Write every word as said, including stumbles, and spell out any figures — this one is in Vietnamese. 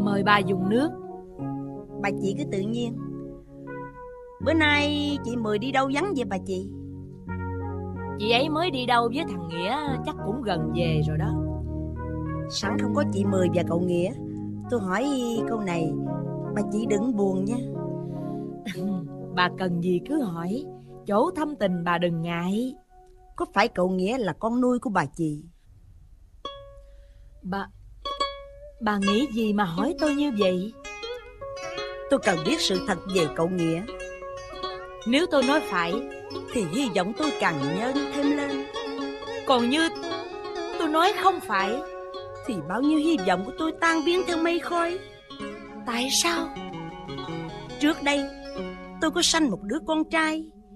Mời bà dùng nước. Bà chị cứ tự nhiên. Bữa nay chị Mười đi đâu vắng vậy bà chị? Chị ấy mới đi đâu với thằng Nghĩa, chắc cũng gần về rồi đó. Sẵn không có chị Mười và cậu Nghĩa, tôi hỏi câu này, bà chị đừng buồn nha. Bà cần gì cứ hỏi, chỗ thâm tình bà đừng ngại. Có phải cậu Nghĩa là con nuôi của bà chị? Bà... Bà nghĩ gì mà hỏi tôi như vậy? Tôi cần biết sự thật về cậu Nghĩa. Nếu tôi nói phải thì hy vọng tôi càng nhân thêm lên. Còn như tôi nói không phải thì bao nhiêu hy vọng của tôi tan biến theo mây khói. Tại sao? Trước đây tôi có sanh một đứa con trai,